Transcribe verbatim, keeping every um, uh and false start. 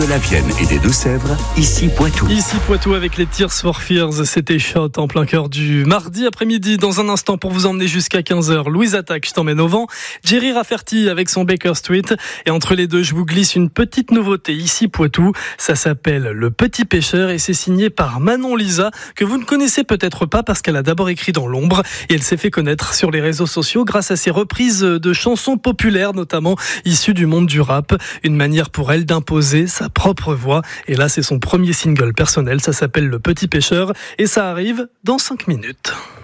de la Vienne et des Deux-Sèvres, ici Poitou. Ici Poitou avec les Tears for Fears, c'était Shot en plein cœur du mardi après-midi. Dans un instant pour vous emmener jusqu'à quinze heures, Louise Attaque, je t'emmène au vent. Jerry Rafferty avec son Baker Street. Et entre les deux, je vous glisse une petite nouveauté ici Poitou. Ça s'appelle Le Petit Pêcheur et c'est signé par Manon Lisa, que vous ne connaissez peut-être pas parce qu'elle a d'abord écrit dans l'ombre et elle s'est fait connaître sur les réseaux sociaux grâce à ses reprises de chansons populaires, notamment issues du monde du rap. Une manière pour elle d'imposer sa propre voix. Et là, c'est son premier single personnel. Ça s'appelle Le Petit Pêcheur et ça arrive dans cinq minutes.